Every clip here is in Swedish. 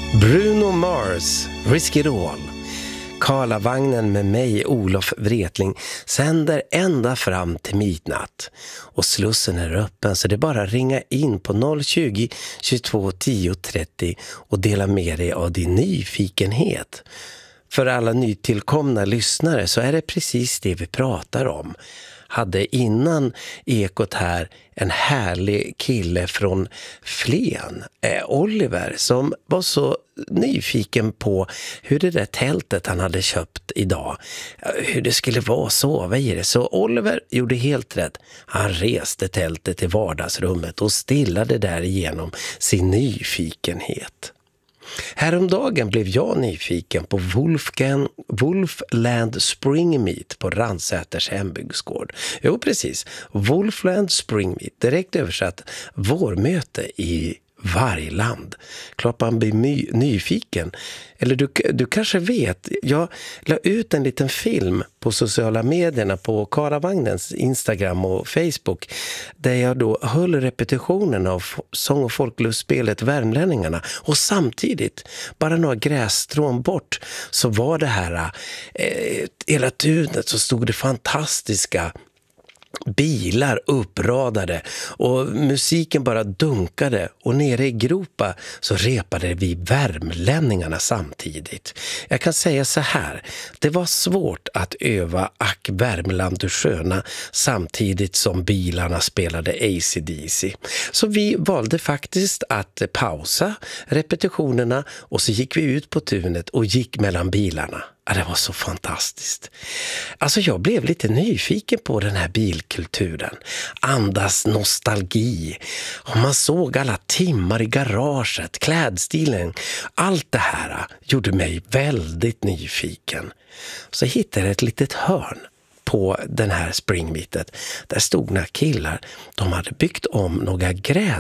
Bruno Mars, Risk It All. Karlavagnen med mig, Olof Wretling, sänder ända fram till midnatt. Och slussen är öppen, så det är bara att ringa in på 020 22 10 30 och dela med dig av din nyfikenhet. För alla nytillkomna lyssnare så är det precis det vi pratar om. Hade innan Ekot här en härlig kille från Flen, Oliver, som var så nyfiken på hur det där tältet han hade köpt idag, hur det skulle vara att sova i det. Så Oliver gjorde helt rätt. Han reste tältet till vardagsrummet och stillade därigenom sin nyfikenhet. Häromdagen blev jag nyfiken på Wolfland Spring Meet på Ransäters hembygdsgård. Jo, precis. Wolfland Spring Meet, direkt översatt vårmöte i Vargland. Klart man blir nyfiken. Eller du kanske vet, jag la ut en liten film på sociala medierna på Karavagnens Instagram och Facebook där jag då höll repetitionen av sång- och folklustspelet Värmlänningarna, och samtidigt, bara några grässtrån bort, så var det här hela tunet så stod det fantastiska bilar uppradade och musiken bara dunkade, och nere i gropa så repade vi värmlänningarna samtidigt. Jag kan säga så här, det var svårt att öva Ack Värmland du sköna samtidigt som bilarna spelade AC/DC. Så vi valde faktiskt att pausa repetitionerna och så gick vi ut på tunet och gick mellan bilarna. Ja, det var så fantastiskt. Alltså jag blev lite nyfiken på den här bilkulturen. Andas nostalgi. Och man såg alla timmar i garaget, klädstilen. Allt det här gjorde mig väldigt nyfiken. Så hittade jag ett litet hörn på den här springmeetet. Där stod några killar. De hade byggt om några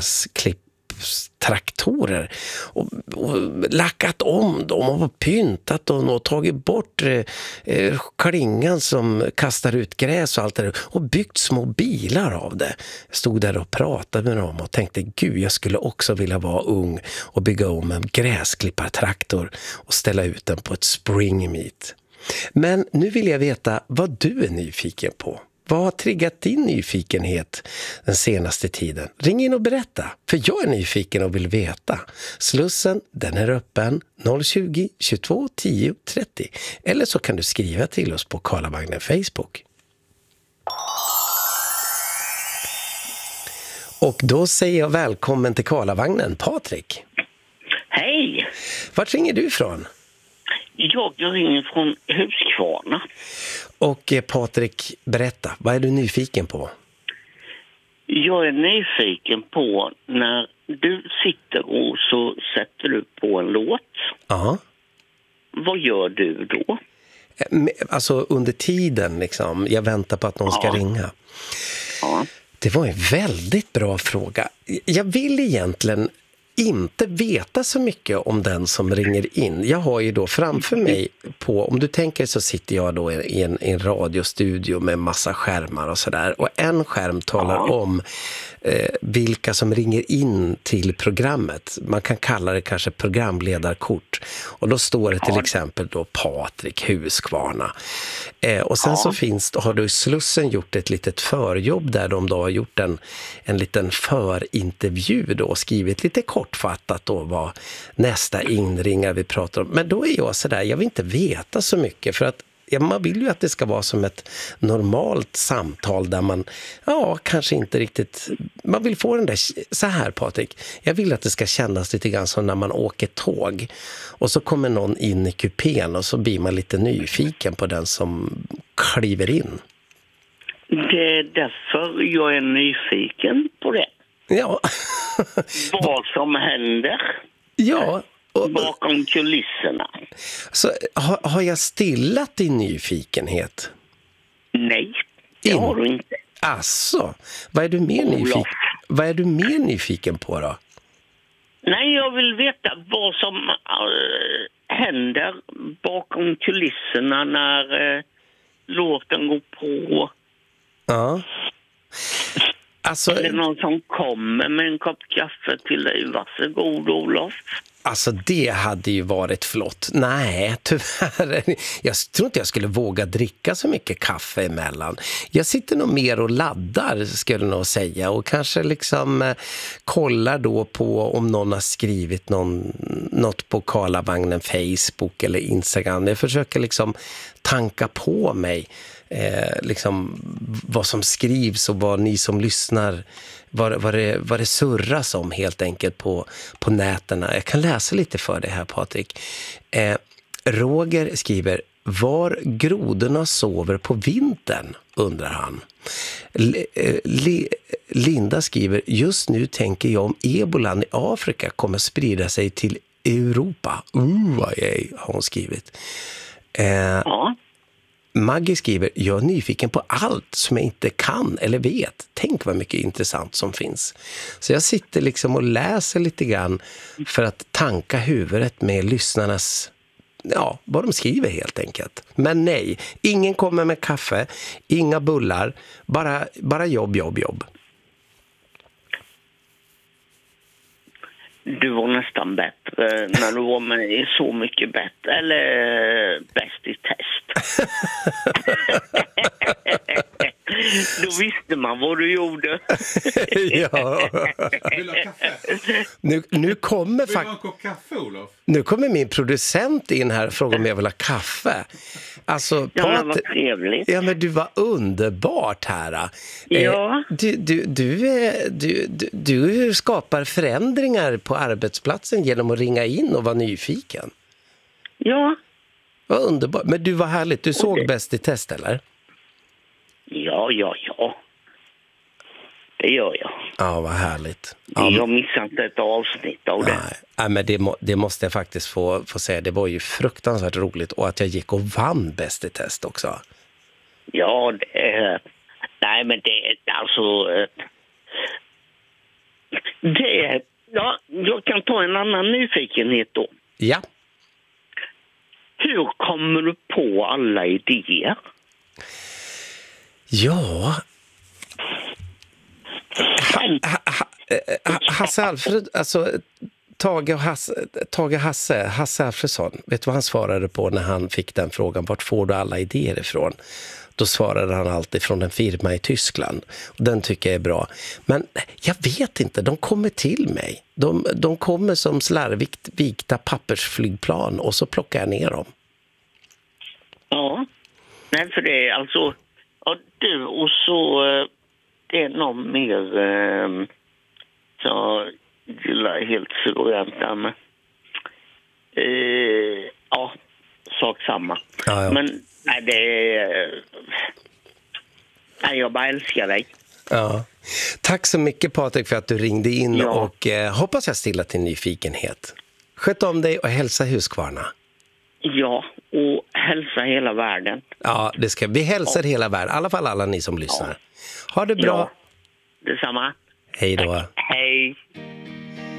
gräsklippstraktorer och lackat om dem och pyntat dem och tagit bort klingan som kastar ut gräs och allt det där, och byggt små bilar av det. Jag stod där och pratade med dem och tänkte, gud, jag skulle också vilja vara ung och bygga om en gräsklippartraktor och ställa ut den på ett springmeet. Men nu vill jag veta vad du är nyfiken på. Vad har triggat din nyfikenhet den senaste tiden? Ring in och berätta, för jag är nyfiken och vill veta. Slussen, den är öppen 020 22 10 30. Eller så kan du skriva till oss på Karlavagnen Facebook. Och då säger jag välkommen till Karlavagnen, Patrik. Hej! Vart ringer du ifrån? Jag ringer från Huskvarna. Och Patrik, berätta, vad är du nyfiken på? Jag är nyfiken på när du sitter och så sätter du på en låt. Ja. Vad gör du då? Alltså under tiden liksom, jag väntar på att någon ska ringa. Ja. Det var en väldigt bra fråga. Jag vill egentligen inte veta så mycket om den som ringer in. Jag har ju då framför mig om du tänker, så sitter jag då i en radiostudio med massa skärmar och sådär. Och en skärm talar om vilka som ringer in till programmet. Man kan kalla det kanske programledarkort. Och då står det till exempel då Patrik Huskvarna. Och sen så har du i Slussen gjort ett litet förjobb där de då har gjort en liten förintervju då och skrivit lite kortfattat då vad nästa inringare vi pratar om. Men då är jag sådär, jag vill inte veta så mycket, för att man vill ju att det ska vara som ett normalt samtal där man, kanske inte riktigt, man vill få den där, så här Patrik, jag vill att det ska kännas lite grann som när man åker tåg och så kommer någon in i kupén och så blir man lite nyfiken på den som kliver in. Det är därför jag är nyfiken på det. Ja. Vad som händer. Ja. Bakom kulisserna. Så har jag stillat din nyfikenhet? Nej, det har du inte. Asså, vad är du mer nyfiken på då? Nej, jag vill veta vad som händer bakom kulisserna när låten går på. Ja. Alltså, är det någon som kommer med en kopp kaffe till dig? Varsågod, Olof. Alltså det hade ju varit flott. Nej, tyvärr. Jag tror inte jag skulle våga dricka så mycket kaffe emellan. Jag sitter nog mer och laddar, skulle jag nog säga. Och kanske liksom kollar då på om någon har skrivit något på Karlavagnen, Facebook eller Instagram. Jag försöker liksom tanka på mig liksom vad som skrivs och vad ni som lyssnar, vad det surras om helt enkelt på näterna. Jag kan läsa lite för dig här, Patrik. Roger skriver: var grodorna sover på vintern, undrar han. Linda skriver: just nu tänker jag om ebolan i Afrika kommer sprida sig till Europa. Vad har hon skrivit. Ja. Maggie skriver: jag är nyfiken på allt som jag inte kan eller vet. Tänk vad mycket intressant som finns. Så jag sitter liksom och läser lite grann för att tanka huvudet med lyssnarnas, ja, vad de skriver helt enkelt. Men nej, ingen kommer med kaffe, inga bullar, bara jobb. Du var nästan bättre när du var med i Så mycket bättre, eller Bäst i test. Då visste man vad du gjorde. Ja. Vill du ha kaffe? Nu kommer Vill du ha en kopp kaffe, Olof? Nu kommer min producent in här och frågar om jag vill ha kaffe. Alltså, Ja, men vad trevligt. Ja, men du var underbart här. Ja. Du skapar förändringar på arbetsplatsen genom att ringa in och vara nyfiken. Ja. Vad underbart. Men du var härligt. Du såg Bäst i test, eller? Ja. Det gör jag. Ja, vad härligt. Ja, Jag missade inte ett avsnitt av det. Nej, men det måste jag faktiskt få säga. Det var ju fruktansvärt roligt. Och att jag gick och vann Bäst i test också. Ja, nej, men det är alltså... Ja, jag kan ta en annan nyfikenhet då. Ja. Hur kommer du på alla idéer? Ja... Hasse Alfred, alltså Hasse Alfredsson, vet du vad han svarade på när han fick den frågan? Vart får du alla idéer ifrån? Då svarade han alltid från en firma i Tyskland. Och den tycker jag är bra. Men jag vet inte, de kommer till mig. De kommer som slarvigt vikta pappersflygplan och så plockar jag ner dem. Ja, nej, för det är alltså... Ja, du och så... Det är någon mer så gillar helt suveränt där med. Ja, sak samma. Ja. Men nej, det är... Nej, jag bara älskar dig. Ja. Tack så mycket, Patrik, för att du ringde in. Ja. Och hoppas jag stilla till nyfikenhet. Sköt om dig och hälsa Huskvarna. Ja, och hälsa hela världen. Ja, det ska vi hälsar hela världen. I alla fall alla ni som lyssnar. Ha det bra. Ja, detsamma. Hej då. Hej.